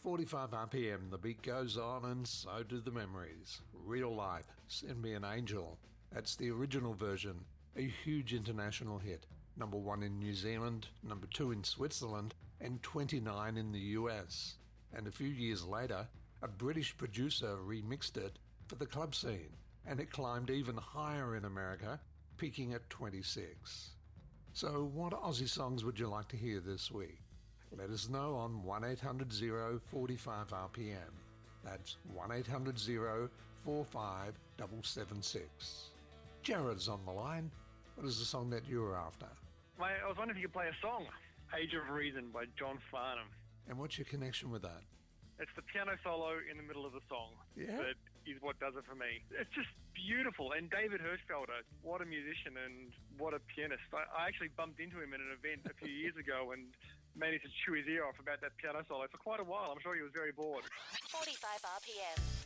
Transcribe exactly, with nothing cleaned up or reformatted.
forty-five R P M, the beat goes on and so do the memories. Real Life, Send Me an Angel. That's the original version, a huge international hit. Number one in New Zealand, number two in Switzerland, and twenty-nine in the U S. And a few years later, a British producer remixed it for the club scene, and it climbed even higher in America, peaking at twenty-six. So what Aussie songs would you like to hear this week? Let us know on one eight hundred oh forty-five R P M. That's one eight hundred oh forty-five seven seven six. Jared's on the line. What is the song that you were after? Mate, I was wondering if you could play a song, Age of Reason by John Farnham. And what's your connection with that? It's the piano solo in the middle of the song Yeah? that is what does it for me. It's just beautiful. And David Hirschfelder, what a musician and what a pianist. I, I actually bumped into him at an event a few years ago and managed to chew his ear off about that piano solo for quite a while. I'm sure he was very bored. forty-five R P M.